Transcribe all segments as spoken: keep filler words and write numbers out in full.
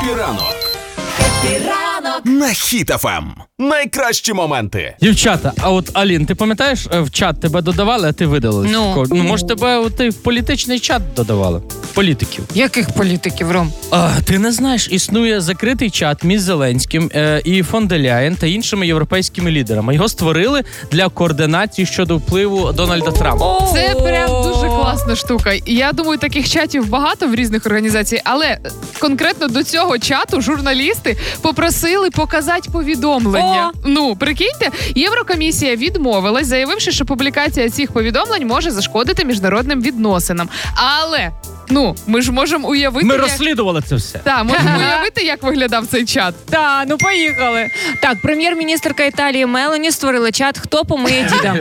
Хеппі ранок. Хеппі ранок. На Хіт еф ем. Найкращі моменти. Дівчата, а от Алін, ти пам'ятаєш, в чат тебе додавали, а ти видалилась? Ну. ну може тебе от, ти в політичний чат додавали? Політиків. Яких політиків, Ром? А, ти не знаєш, існує закритий чат між Зеленським е, і фон дер Ляєн та іншими європейськими лідерами. Його створили для координації щодо впливу Дональда Трампа. Це прям дуже класна штука. Я думаю, таких чатів багато в різних організаціях, але конкретно до цього чату журналісти попросили показати повідомлення. О! Ну, прикиньте, Єврокомісія відмовилась, заявивши, що публікація цих повідомлень може зашкодити міжнародним відносинам. Але, ну, ми ж можемо уявити, Ми як... розслідували це все. Так, можемо уявити, як виглядав цей чат. Та, ну поїхали. Так, прем'єр-міністерка Італії Мелані створила чат «Хто помиє діда?».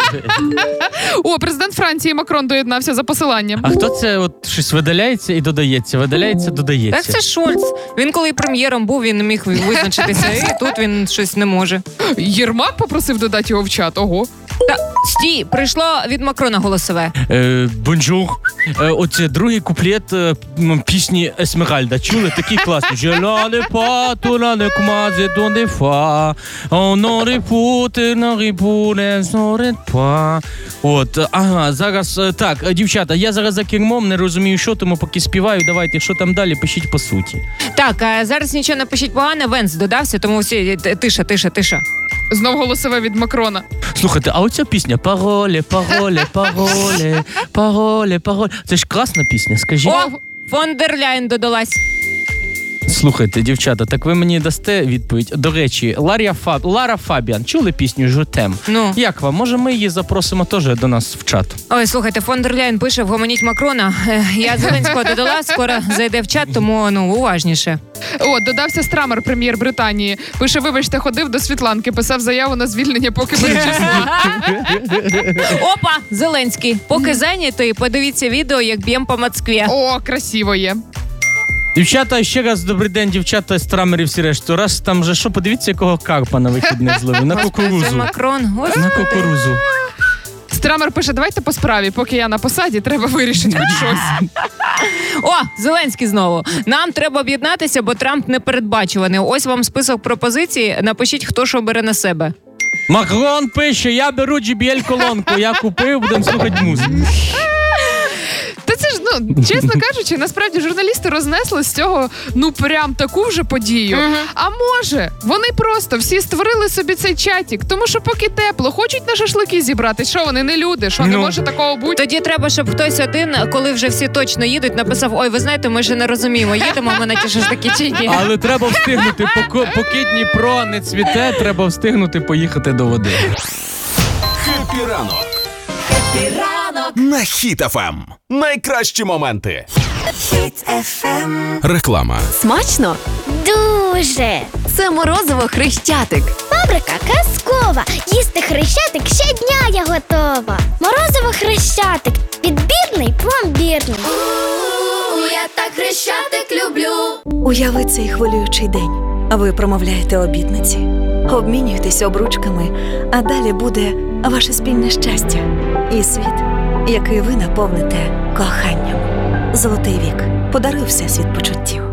О, президент Франції Макрон доєднався за посиланням. А хто це от щось видаляється і додається, видаляється, додається? Так це Шольц. Він коли прем'єром був, він не міг визначитися, і тут він щось не може. Єрмак попросив додати його в чат, ого. Та, стій, прийшло від Макрона голосове. Е, бонжур. Е, оце другий куплет е, м, пісні Есмеральда. Чули? Такий класний. Je la ne pas, tu la ne commence dans des fois. On n'aurait pu, tu n'aurais pu, ne saurait pas. От, ага, зараз, е, так, е, дівчата, я зараз за кермом, не розумію, що, тому поки співаю, давайте, що там далі, пишіть по суті. Так, а зараз нічого не пишіть погане, Венс додався, тому всі т- тиша, тиша, тиша. Знов голосове від Макрона. Слухайте, а оця пісня «Пароле, пароле, пароле, пароле, пароле». Це ж класна пісня, скажіть. О, фон дер Ляєн додалась. Слухайте, дівчата, так ви мені дасте відповідь. До речі, Ларія Фаб... Лара Фабіан, чули пісню «Жутем»? Ну. Як вам? Може, ми її запросимо теж до нас в чат? Ой, слухайте, фон дер Ляєн пише «Вгомоніть Макрона». Е, Я Зеленського додала, скоро зайде в чат, тому, ну, уважніше. О, додався Страмер, прем'єр Британії. Пише, вибачте, ходив до Світланки, писав заяву на звільнення, поки перечислив. Опа, Зеленський. Поки зайнятий, подивіться відео, як б'єм по Москві. О, красиво є. Дівчата, ще раз добрий день, дівчата, страмери всі решту. Раз там же що, подивіться, якого карпа на вихідних зловив. На Це кукурузу. Макрон. Господи. На кукурузу. Страмер пише, давайте по справі, поки я на посаді, треба вирішити хоч щось. О, Зеленський знову. Нам треба об'єднатися, бо Трамп непередбачуваний. Ось вам список пропозицій. Напишіть, хто що бере на себе. Макрон пише, я беру джей бі ель-колонку, я купив, будемо слухати музику. Та це ж, ну, чесно кажучи, насправді журналісти рознесли з цього, ну, прям таку вже подію. Мгм. А може, вони просто всі створили собі цей чатик, тому що поки тепло, хочуть на шашлики зібратись. Що вони не люди? Що, не Ну. може такого бути? Тоді треба, щоб хтось один, коли вже всі точно їдуть, написав, ой, ви знаєте, ми ще не розуміємо, їдемо ми на ті шашлики чи ні. Але треба встигнути, поки, поки Дніпро не цвіте, треба встигнути поїхати до води. Хеппі ранок. Хеппі ранок. На Хіт еф ем. Найкращі моменти. Хіт еф ем. Реклама. Смачно? Дуже! Це морозиво Хрещатик. Фабрика казкова. Їсти Хрещатик щодня я готова. Морозиво Хрещатик. Підбірний, пломбірний. Я так Хрещатик люблю. Уяви цей хвилюючий день. Ви промовляєте обітниці, обмінюєтесь обручками, а далі буде ваше спільне щастя і світ, який ви наповните коханням. Золотий вік. Подаруй всесвіт почуттів.